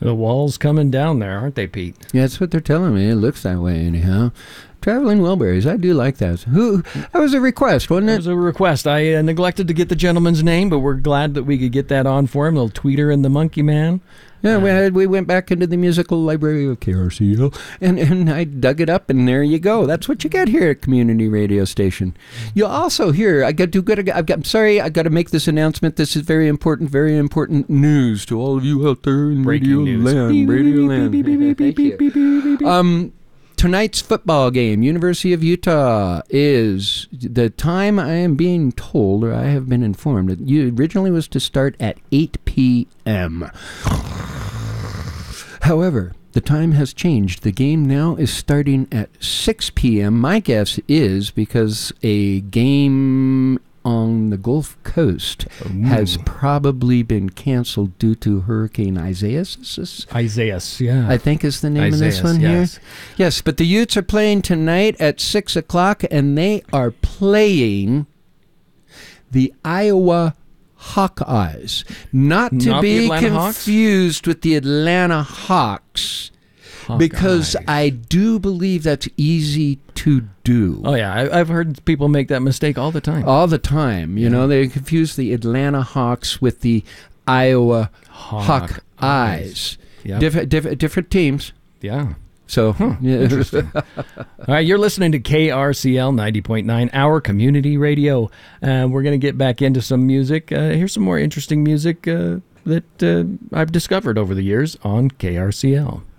The wall's coming down there, aren't they, Pete? Yeah, that's what they're telling me. It looks that way anyhow. Traveling Wilburys, I do like that. That was a request, wasn't it? It was a request. I neglected to get the gentleman's name, but we're glad that we could get that on for him. Little Tweeter and the Monkey Man. Yeah, we went back into the musical library of KRCL, and I dug it up, and there you go. That's what you get here at Community Radio Station. You'll also hear, I got to make this announcement. This is very important news to all of you out there in Radio Land. Thank you. Tonight's football game, University of Utah, is the time I am being told, or I have been informed, it originally was to start at 8 p.m. However, the time has changed. The game now is starting at 6 p.m. My guess is because a game on the Gulf Coast has probably been canceled due to Hurricane Isaias. Isaias, yeah. I think is the name of this one here. Yes, but the Utes are playing tonight at 6 o'clock, and they are playing the Iowa Hawkeyes. Not to be confused with the Atlanta Hawks. Because I do believe that's easy to do. Oh, yeah. I've heard people make that mistake all the time. All the time. You know, they confuse the Atlanta Hawks with the Iowa Hawkeyes. Yep. Different teams. Yeah. So, interesting. All right, you're listening to KRCL 90.9, our community radio. We're going to get back into some music. Here's some more interesting music that I've discovered over the years on KRCL.